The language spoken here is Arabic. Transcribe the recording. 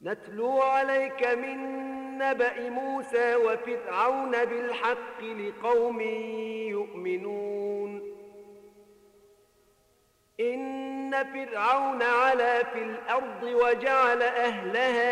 نتلو عليك من نبأ موسى وفرعون بالحق لقوم يؤمنون إن فرعون علا في الأرض وجعل أهلها